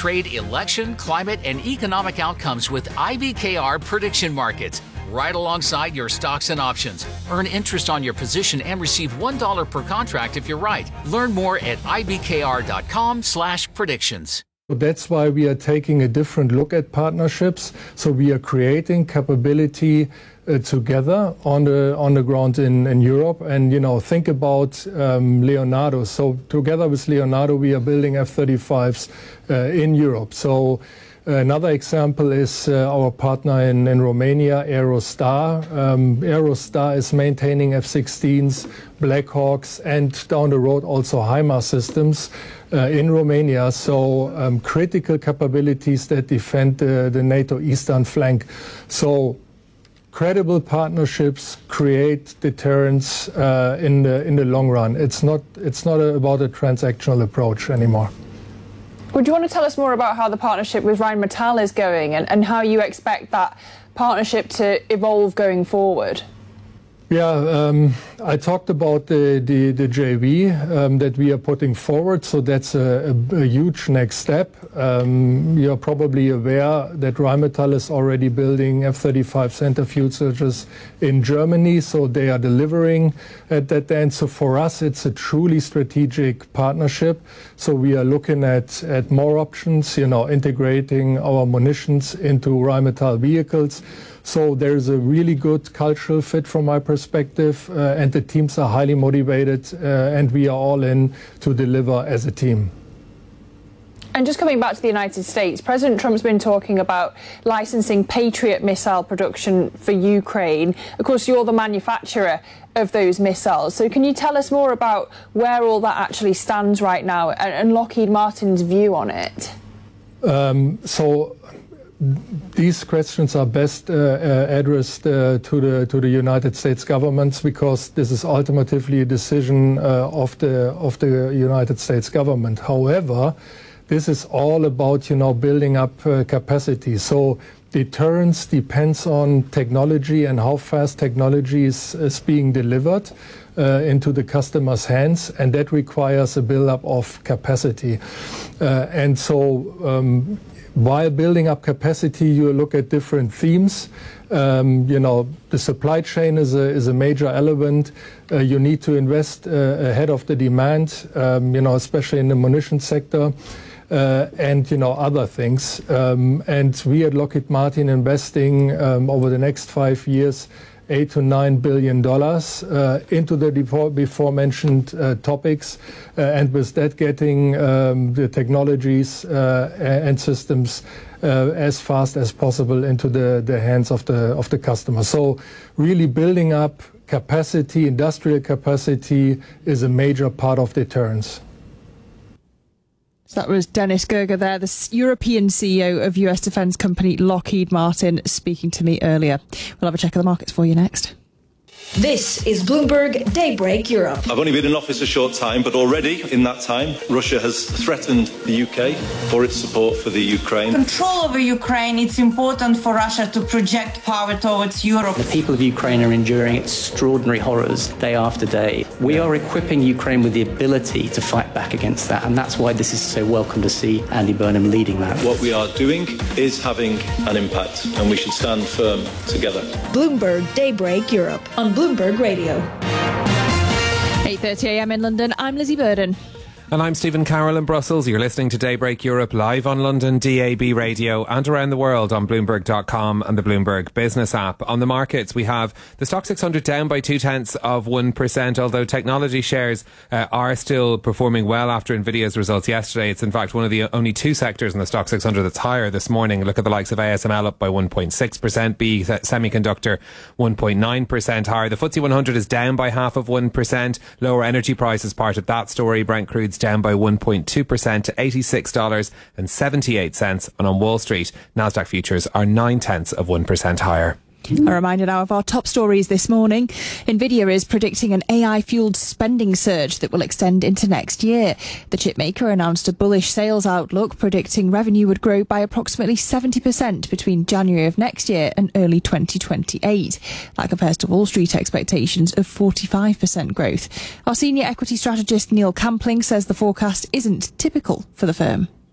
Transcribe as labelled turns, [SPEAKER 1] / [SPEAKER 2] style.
[SPEAKER 1] trade, election, climate, and economic outcomes with IBKR prediction markets, right alongside your stocks and options. Earn interest on your position and receive $1 per contract if you're right. Learn more at ibkr.com/predictions.
[SPEAKER 2] That's why we are taking a different look at partnerships. So we are creating capability together on the ground in Europe. And, think about Leonardo. So together with Leonardo, we are building F-35s in Europe. So another example is our partner in Romania, Aerostar. Aerostar is maintaining F-16s, Black Hawks, and down the road also HIMARS systems in Romania. So critical capabilities that defend the NATO eastern flank. So credible partnerships create deterrence in the long run. It's not about a transactional approach anymore.
[SPEAKER 3] Would you want to tell us more about how the partnership with Rheinmetall is going and how you expect that partnership to evolve going forward?
[SPEAKER 2] Yeah, I talked about the JV that we are putting forward, so that's a huge next step. You're probably aware that Rheinmetall is already building F-35 centrifuges in Germany, so they are delivering at that end. So for us, it's a truly strategic partnership. So we are looking at more options, integrating our munitions into Rheinmetall vehicles. So there's a really good cultural fit from my perspective, and the teams are highly motivated, and we are all in to deliver as a team.
[SPEAKER 3] And just coming back to the United States, President Trump's been talking about licensing Patriot missile production for Ukraine. Of course, you're the manufacturer of those missiles. So can you tell us more about where all that actually stands right now and Lockheed Martin's view on it?
[SPEAKER 2] These questions are best addressed to the United States government, because this is ultimately a decision of the United States government. However, this is all about building up capacity. So deterrence depends on technology and how fast technology is being delivered into the customer's hands, and that requires a build-up of capacity. While building up capacity, you look at different themes. The supply chain is a major element. You need to invest ahead of the demand, especially in the munition sector, and other things. And we at Lockheed Martin investing over the next 5 years $8 to $9 billion into the before mentioned topics, and with that getting the technologies and systems as fast as possible into the hands of the customer. So really building up capacity, industrial capacity, is a major part of deterrence.
[SPEAKER 3] So that was Dennis Gerger there, the European CEO of US defence company Lockheed Martin, speaking to me earlier. We'll have a check of the markets for you next.
[SPEAKER 4] This is Bloomberg Daybreak Europe.
[SPEAKER 5] I've only been in office a short time, but already in that time, Russia has threatened the UK for its support for the Ukraine.
[SPEAKER 6] Control over Ukraine, it's important for Russia to project power towards Europe.
[SPEAKER 7] The people of Ukraine are enduring extraordinary horrors day after day. We are equipping Ukraine with the ability to fight back against that, and that's why this is so welcome to see Andy Burnham leading that.
[SPEAKER 5] What we are doing is having an impact, and we should stand firm together.
[SPEAKER 4] Bloomberg Daybreak Europe on Bloomberg Radio.
[SPEAKER 3] 8:30 a.m. in London. I'm Lizzie Burden.
[SPEAKER 8] And I'm Stephen Carroll in Brussels. You're listening to Daybreak Europe live on London DAB radio and around the world on Bloomberg.com and the Bloomberg Business app. On the markets, we have the Stock 600 down by 0.2%, although technology shares are still performing well after Nvidia's results yesterday. It's in fact one of the only two sectors in the Stock 600 that's higher this morning. Look at the likes of ASML up by 1.6%, BE Semiconductor 1.9% higher. The FTSE 100 is down by 0.5%. Lower energy prices part of that story. Brent crude's down by 1.2% to $86.78. And on Wall Street, Nasdaq futures are 0.9% higher.
[SPEAKER 3] A reminder now of our top stories this morning. Nvidia is predicting an AI-fueled spending surge that will extend into next year. The chipmaker announced a bullish sales outlook, predicting revenue would grow by approximately 70% between January of next year and early 2028. That compares to Wall Street expectations of 45% growth. Our senior equity strategist Neil Campling says the forecast isn't typical for the firm.